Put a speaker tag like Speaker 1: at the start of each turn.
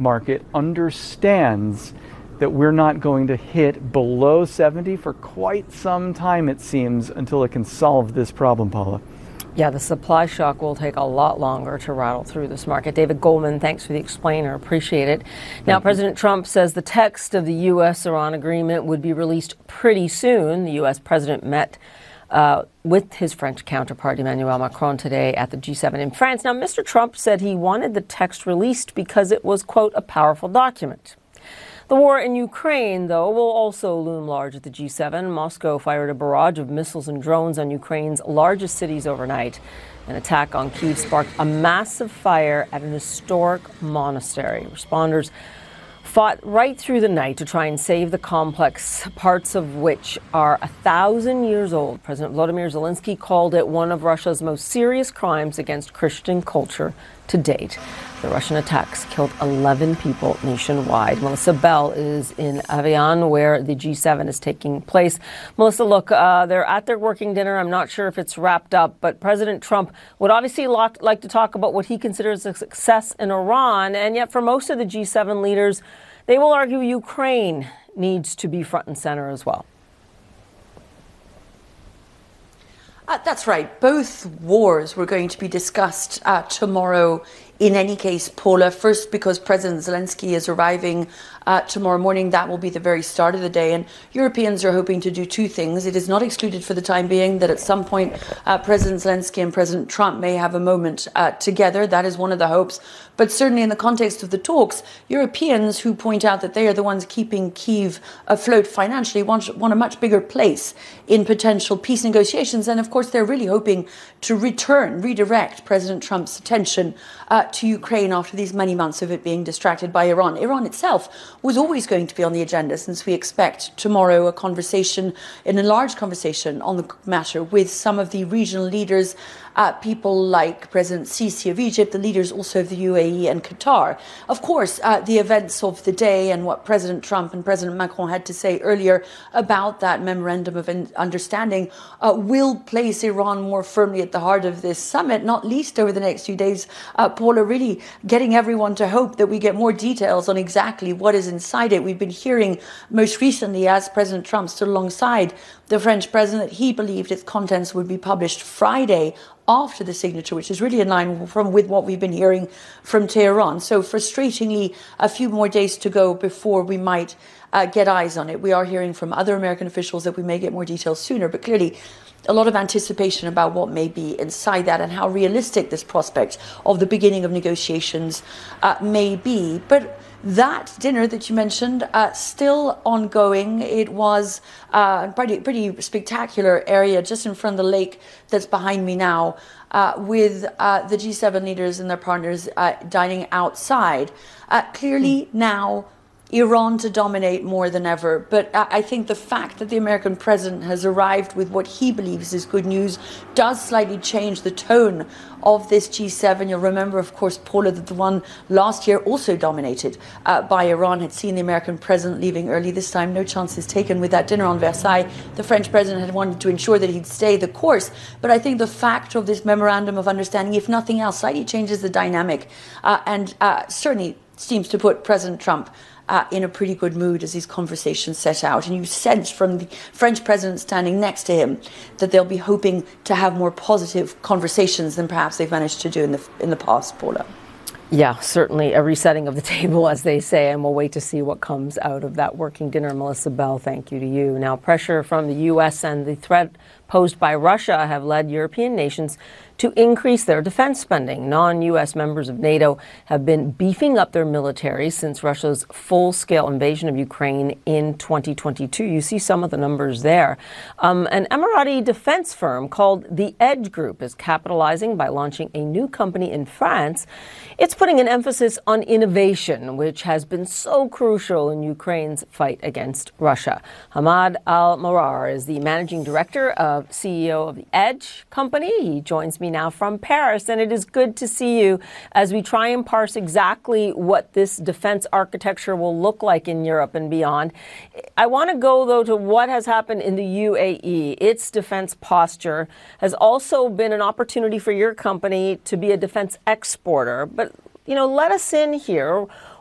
Speaker 1: market understands that we're not going to hit below 70 for quite some time, it seems, until it can solve this problem, Paula.
Speaker 2: Yeah, the supply shock will take a lot longer to rattle through this market. David Goldman, thanks for the explainer. Appreciate it. Now, President Trump says the text of the U.S.-Iran agreement would be released pretty soon. The U.S. president met with his French counterpart Emmanuel Macron today at the G7 in France. Now, Mr. Trump said he wanted the text released because it was, quote, a powerful document. The war in Ukraine, though, will also loom large at the G7. Moscow fired a barrage of missiles and drones on Ukraine's largest cities overnight. An attack on Kyiv sparked a massive fire at an historic monastery. Responders fought right through the night to try and save the complex, parts of which are 1,000 years old. President Volodymyr Zelensky called it one of Russia's most serious crimes against Christian culture to date. The Russian attacks killed 11 people nationwide. Melissa Bell is in Evian, where the G7 is taking place. Melissa, look, they're at their working dinner. I'm not sure if it's wrapped up, but President Trump would obviously like to talk about what he considers a success in Iran. And yet for most of the G7 leaders, they will argue Ukraine needs to be front and center as well.
Speaker 3: That's right. Both wars were going to be discussed tomorrow in any case, Paula. First, because President Zelensky is arriving tomorrow morning. That will be the very start of the day. And Europeans are hoping to do two things. It is not excluded for the time being that at some point President Zelensky and President Trump may have a moment together. That is one of the hopes. But certainly in the context of the talks, Europeans who point out that they are the ones keeping Kyiv afloat financially want a much bigger place in potential peace negotiations. And of course, they're really hoping to redirect President Trump's attention to Ukraine after these many months of it being distracted by Iran. Iran itself was always going to be on the agenda, since we expect tomorrow an enlarged conversation on the matter with some of the regional leaders, people like President Sisi of Egypt, the leaders also of the UAE and Qatar. Of course, the events of the day and what President Trump and President Macron had to say earlier about that memorandum of understanding will place Iran more firmly at the heart of this summit, not least over the next few days. Paula, really getting everyone to hope that we get more details on exactly what is inside it. We've been hearing most recently, as President Trump stood alongside the French president, that he believed its contents would be published Friday after the signature, which is really in line with what we've been hearing from Tehran. So frustratingly, a few more days to go before we might get eyes on it. We are hearing from other American officials that we may get more details sooner, but clearly a lot of anticipation about what may be inside that and how realistic this prospect of the beginning of negotiations may be. But that dinner that you mentioned, still ongoing. It was a pretty spectacular area just in front of the lake that's behind me now, with the G7 leaders and their partners dining outside. Clearly now Iran to dominate more than ever. But I think the fact that the American president has arrived with what he believes is good news does slightly change the tone of this G7. You'll remember, of course, Paula, that the one last year also dominated by Iran had seen the American president leaving early. This time, no chances taken with that dinner on Versailles. The French president had wanted to ensure that he'd stay the course. But I think the fact of this memorandum of understanding, if nothing else, slightly changes the dynamic and certainly seems to put President Trump in a pretty good mood as these conversations set out. And you sense from the French president standing next to him that they'll be hoping to have more positive conversations than perhaps they've managed to do in the past, Paula.
Speaker 2: Yeah, certainly a resetting of the table, as they say, and we'll wait to see what comes out of that working dinner. Melissa Bell, thank you to you. Now, pressure from the U.S. and the threat posed by Russia have led European nations to increase their defense spending. Non-U.S. members of NATO have been beefing up their military since Russia's full-scale invasion of Ukraine in 2022. You see some of the numbers there. An Emirati defense firm called the Edge Group is capitalizing by launching a new company in France. It's putting an emphasis on innovation, which has been so crucial in Ukraine's fight against Russia. Hamad Al-Marar is the managing director CEO of the Edge company. He joins me now from Paris, and it is good to see you as we try and parse exactly what this defense architecture will look like in Europe and beyond. I want to go, though, to what has happened in the UAE. Its defense posture has also been an opportunity for your company to be a defense exporter. But, let us in here.